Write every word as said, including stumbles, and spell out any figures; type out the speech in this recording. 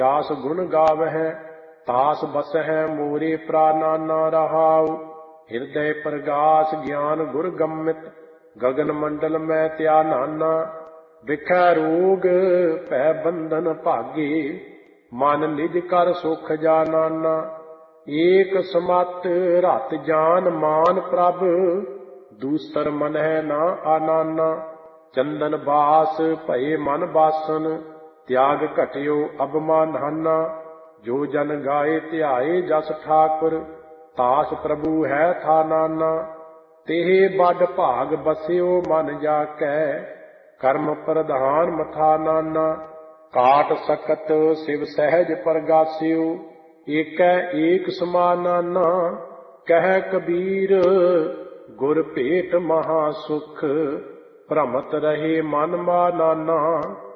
जास गुण गावह तास बसह मोरे प्राणाना रहाउ। हृदय प्रगास ज्ञान गुर गम्मित गगन मंडल में त्या नाना। बिखै रोग पै बंधन भागे मन निज कर सुख जानाना। एक समत रत जान मान प्रभ दूसर मन है ना आनाना। चंदन बास भये मन बासन त्याग घटियो अब मानहाना। जो जन गाए ध्याए जस ठाकुर तास प्रभु है था नाना। तेहे बड़ भाग बसियो मन जाकै कर्म प्रधान मथा नाना। काट सकत शिव सहज परगासियो एकै एक समानाना। कह कबीर गुर भेट महासुख भ्रमत रहे मन मानाना।